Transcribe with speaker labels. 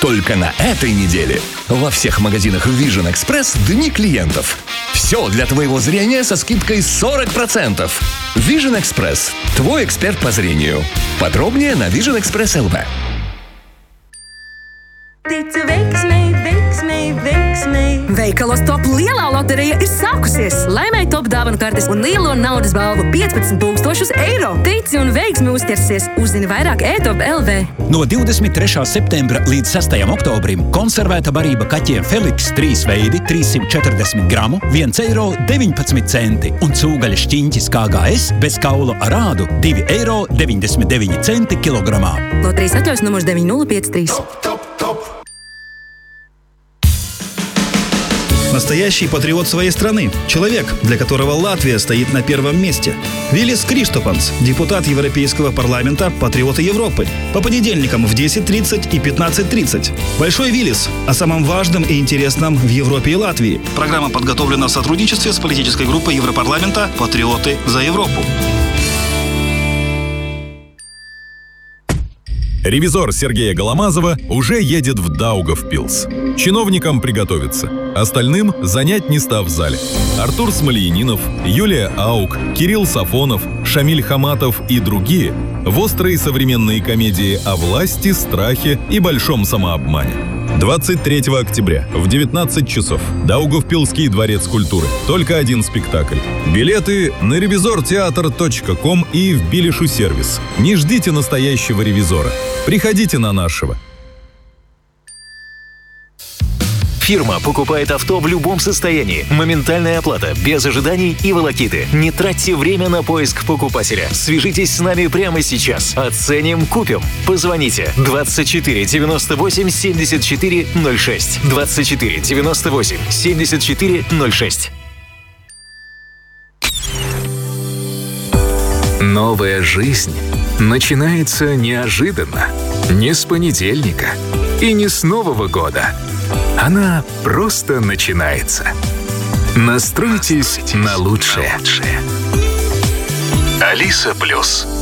Speaker 1: Только на этой неделе во всех магазинах Vision Express дни клиентов. Все для твоего зрения со скидкой 40%. Vision Express. Твой эксперт по зрению. Подробнее на Vision Express LV.
Speaker 2: Veikalos Top lielā loterija ir sākusies. Laimēji Top dāvanu kartes un lielo naudas balvu 15,000 eiro. Tici un veiksmi uzķersies. Uzzini vairāk e-Top LV.
Speaker 3: No 23. septembra līdz 6. oktobrim konservēta barība kaķiem Feliks 3 veidi 340 gramu 1,19 eiro un cūgaļa šķiņķis KGS bez kaula ar ādu 2,99 eiro kilogramā.
Speaker 2: Loterijas atļaus numurs 9053.
Speaker 4: Настоящий патриот своей страны. Человек, для которого Латвия стоит на первом месте. Вилис Криштопанс, депутат Европейского парламента, патриоты Европы. По понедельникам в 10:30 и 15:30. Большой Вилис о самом важном и интересном в Европе и Латвии. Программа подготовлена в сотрудничестве с политической группой Европарламента «Патриоты за Европу».
Speaker 5: Ревизор Сергея Голомазова уже едет в Даугавпилс. Чиновникам приготовиться. Остальным занять места в зале. Артур Смольянинов, Юлия Аук, Кирилл Сафонов, Шамиль Хаматов и другие в острые современные комедии о власти, страхе и большом самообмане. 23 октября в 19 часов. Даугавпилский дворец культуры. Только один спектакль. Билеты на revizorteatr.com и в Билишу сервис. Не ждите настоящего ревизора. Приходите на нашего.
Speaker 6: Фирма покупает авто в любом состоянии. Моментальная оплата, без ожиданий и волокиты. Не тратьте время на поиск покупателя. Свяжитесь с нами прямо сейчас. Оценим, купим. Позвоните 24 98 74 06. 24 98 74 06.
Speaker 7: Новая жизнь начинается неожиданно. Не с понедельника и не с Нового года. Она просто начинается. Настройтесь на лучшее. Алиса Плюс.